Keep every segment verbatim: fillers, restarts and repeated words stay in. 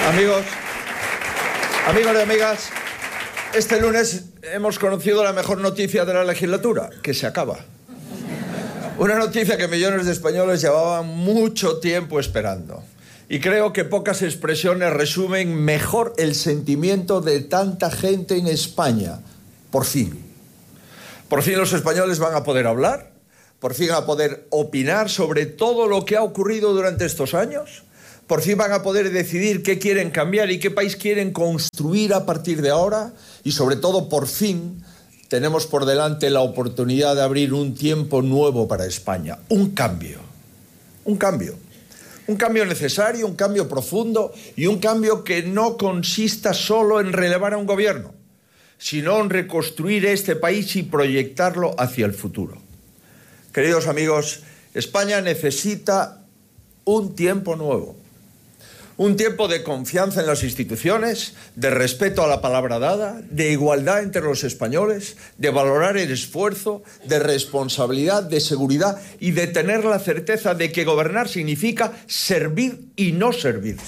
Amigos, amigos y amigas, este lunes hemos conocido la mejor noticia de la legislatura, que se acaba. Una noticia que millones de españoles llevaban mucho tiempo esperando. Y creo que pocas expresiones resumen mejor el sentimiento de tanta gente en España. Por fin. Por fin los españoles van a poder hablar, por fin van a poder opinar sobre todo lo que ha ocurrido durante estos años. Por fin van a poder decidir qué quieren cambiar y qué país quieren construir a partir de ahora. Y sobre todo, por fin, tenemos por delante la oportunidad de abrir un tiempo nuevo para España. Un cambio. Un cambio. Un cambio necesario, un cambio profundo y un cambio que no consista solo en relevar a un gobierno, sino en reconstruir este país y proyectarlo hacia el futuro. Queridos amigos, España necesita un tiempo nuevo. Un tiempo de confianza en las instituciones, de respeto a la palabra dada, de igualdad entre los españoles, de valorar el esfuerzo, de responsabilidad, de seguridad y de tener la certeza de que gobernar significa servir y no servirse.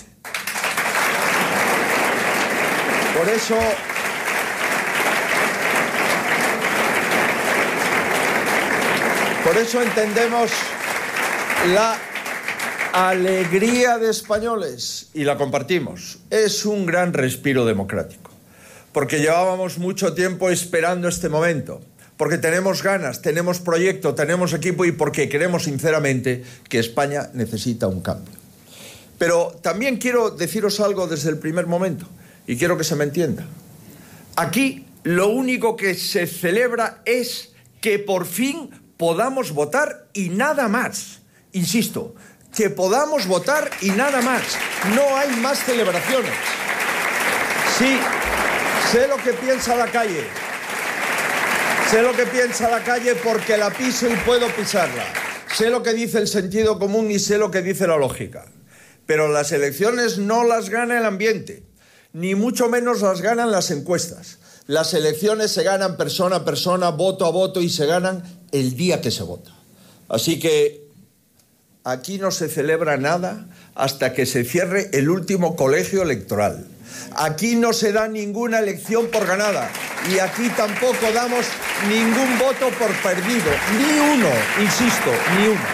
Por eso, por eso entendemos la alegría de españoles y la compartimos. Es un gran respiro democrático, porque llevábamos mucho tiempo esperando este momento, porque tenemos ganas, tenemos proyecto, tenemos equipo y porque creemos sinceramente que España necesita un cambio. Pero también quiero deciros algo desde el primer momento y quiero que se me entienda. Aquí lo único que se celebra es que por fin podamos votar y nada más. Insisto, que podamos votar y nada más. No hay más celebraciones. Sí, sé lo que piensa la calle. Sé lo que piensa la calle porque la piso y puedo pisarla. Sé lo que dice el sentido común y sé lo que dice la lógica. Pero las elecciones no las gana el ambiente, ni mucho menos las ganan las encuestas. Las elecciones se ganan persona a persona, voto a voto y se ganan el día que se vota. Así que aquí no se celebra nada hasta que se cierre el último colegio electoral. Aquí no se da ninguna elección por ganada y aquí tampoco damos ningún voto por perdido. Ni uno, insisto, ni uno.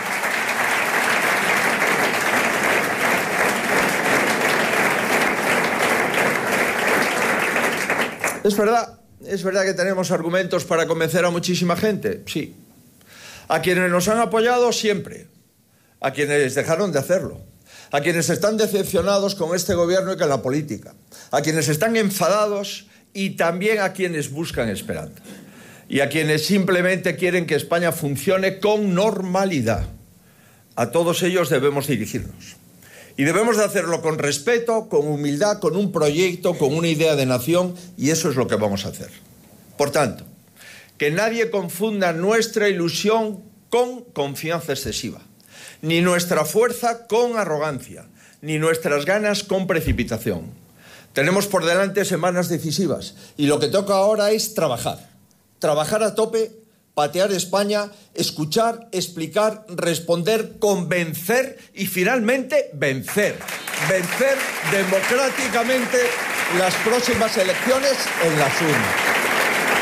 Es verdad, es verdad que tenemos argumentos para convencer a muchísima gente, sí. A quienes nos han apoyado siempre. A quienes dejaron de hacerlo, a quienes están decepcionados con este gobierno y con la política, a quienes están enfadados y también a quienes buscan esperanza y a quienes simplemente quieren que España funcione con normalidad. A todos ellos debemos dirigirnos y debemos de hacerlo con respeto, con humildad, con un proyecto, con una idea de nación y eso es lo que vamos a hacer. Por tanto, que nadie confunda nuestra ilusión con confianza excesiva. Ni nuestra fuerza con arrogancia, ni nuestras ganas con precipitación. Tenemos por delante semanas decisivas y lo que toca ahora es trabajar. Trabajar a tope, patear España, escuchar, explicar, responder, convencer y finalmente vencer. Vencer democráticamente las próximas elecciones en las urnas.